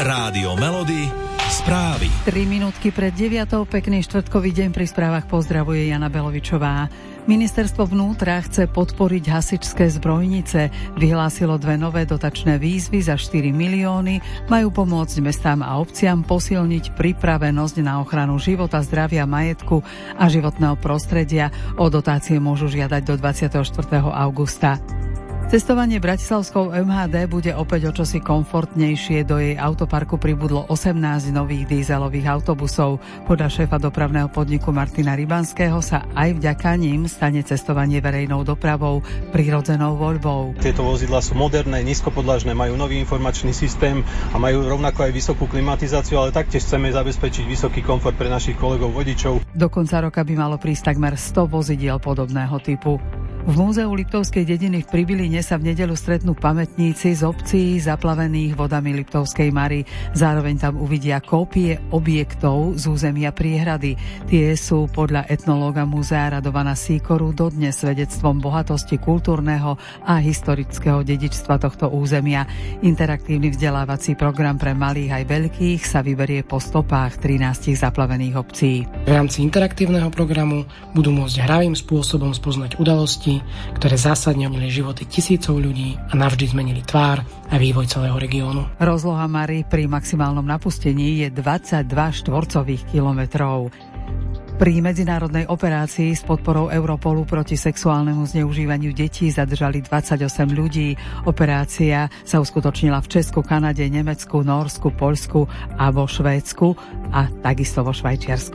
Rádio Melody, správy. 3 minútky pred 9:00, pekný štvrtkový deň, pri správach pozdravuje Jana Belovičová. Ministerstvo vnútra chce podporiť hasičské zbrojnice. Vyhlásilo 2 nové dotačné výzvy za 4 milióny. Majú pomôcť mestám a obciam posilniť pripravenosť na ochranu života, zdravia, majetku a životného prostredia. O dotácie môžu žiadať do 24. augusta. Cestovanie bratislavskou MHD bude opäť o čosi komfortnejšie. Do jej autoparku pribudlo 18 nových dízelových autobusov. Podľa šéfa dopravného podniku Martina Rybanského sa aj vďaka ním stane cestovanie verejnou dopravou prirodzenou voľbou. Tieto vozidlá sú moderné, nízkopodlažné, majú nový informačný systém a majú rovnako aj vysokú klimatizáciu, ale taktiež chceme zabezpečiť vysoký komfort pre našich kolegov vodičov. Do konca roka by malo prísť takmer 100 vozidiel podobného typu. V Múzeu Liptovskej dediny v Pribiline sa v nedeľu stretnú pamätníci z obcí zaplavených vodami Liptovskej Mary. Zároveň tam uvidia kópie objektov z územia priehrady. Tie sú podľa etnológa múzea Radovana Sýkoru dodnes svedectvom bohatosti kultúrneho a historického dedičstva tohto územia. Interaktívny vzdelávací program pre malých aj veľkých sa vyberie po stopách 13 zaplavených obcí. V rámci interaktívneho programu budú môcť hravým spôsobom spoznať udalosti, ktoré zásadne ovplyvnili životy tisícov ľudí a navždy zmenili tvár a vývoj celého regiónu. Rozloha Mary pri maximálnom napustení je 22 štvorcových kilometrov. Pri medzinárodnej operácii s podporou Europolu proti sexuálnemu zneužívaniu detí zadržali 28 ľudí. Operácia sa uskutočnila v Česku, Kanade, Nemecku, Nórsku, Poľsku a vo Švédsku a takisto vo Švajčiarsku.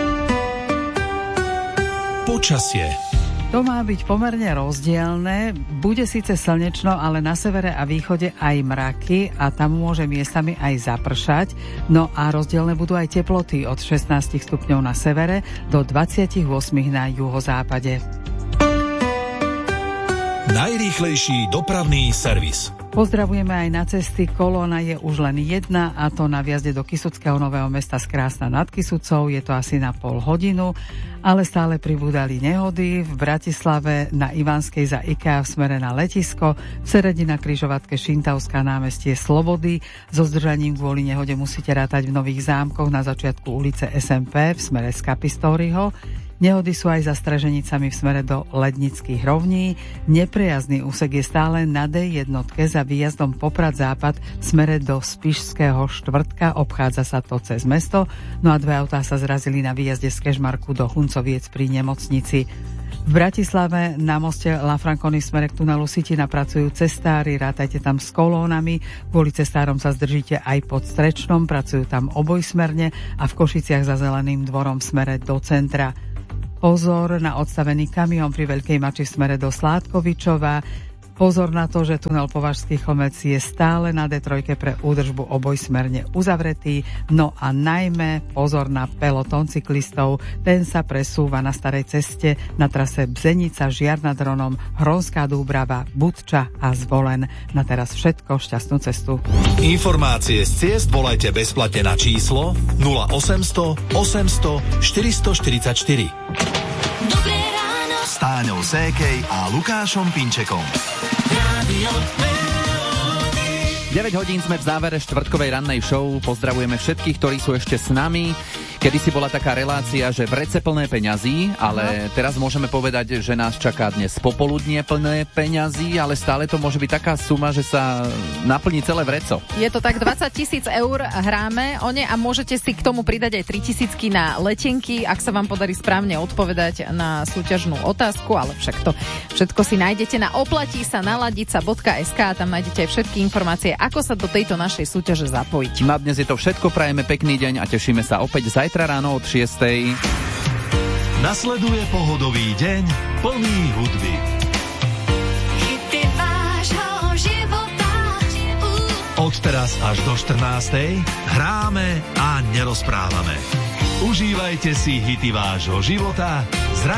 Počasie. To má byť pomerne rozdielne. Bude síce slnečno, ale na severe a východe aj mraky a tam môže miestami aj zapršať. No a rozdielne budú aj teploty od 16 stupňov na severe do 28 na juhozápade. Najrýchlejší dopravný servis. Pozdravujeme aj na cesty. Kolóna je už len jedna, a to na vjazde do Kysuckého Nového Mesta z Krásna nad Kysucou. Je to asi na pol hodinu, ale stále pribúdali nehody. V Bratislave na Ivanskej za IKEA v smere na letisko, v Seredi na križovatke Šintavská námestie Slobody. So zdržaním kvôli nehode musíte rátať v Nových Zámkoch na začiatku ulice SMP v smere z Kapistóriho. Nehody sú aj za Straženicami v smere do Lednických rovní. Neprejazdný úsek je stále na D1 za výjazdom Poprad-Západ v smere do Spišského Štvrtka. Obchádza sa to cez mesto. No a 2 autá sa zrazili na výjazde z Kežmarku do Huncoviec pri nemocnici. V Bratislave na moste La Franconi v smere k tunelu Sitina pracujú cestári, rátajte tam s kolónami. Kvôli cestárom sa zdržíte aj pod Strečnom, pracujú tam obojsmerne, a v Košiciach za Zeleným dvorom v smere do centra. Pozor na odstavený kamión pri Veľkej Mači v smere do Sládkovičova. Pozor na to, že tunel Považský Chlmec je stále na D3 pre údržbu obojsmerne uzavretý. No a najmä pozor na pelotón cyklistov. Ten sa presúva na starej ceste na trase Bzenica, Žiar nad Hronom, Hronská Dúbrava, Budča a Zvolen. Na teraz všetko, šťastnú cestu. Informácie z ciest volajte bezplatne na číslo 0800 800 444. Dobré ráno S Táňou Sékej a Lukášom Pinčekom. 9 hodín sme v závere štvrtkovej rannej show. Pozdravujeme všetkých, ktorí sú ešte s nami. Kedysi bola taká relácia, že vrece plné peňazí, ale teraz môžeme povedať, že nás čaká dnes popoludnie plné peňazí, ale stále to môže byť taká suma, že sa naplní celé vreco. Je to tak, 20 000 eur hráme o ne a môžete si k tomu pridať aj 3 000 na letenky, ak sa vám podarí správne odpovedať na súťažnú otázku, ale však to všetko si nájdete na oplatísa.naladica.sk a tam nájdete aj všetky informácie, ako sa do tejto našej súťaže zapojiť. Na dnes je to všetko, prajeme pekný deň a tešíme sa opäť zajtra ráno od 6:00. Nasleduje pohodový deň plný hudby. hity vášho života. Od teraz až do 14:00 hráme a nerozprávame. Užívajte si hity vášho života.